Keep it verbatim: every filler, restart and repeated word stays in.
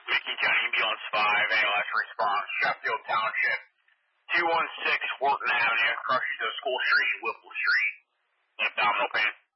Mickey County Ambulance five, A L S response, Sheffield Township, two one six Wharton Avenue, crushes of School Street, Whipple Street, abdominal pain.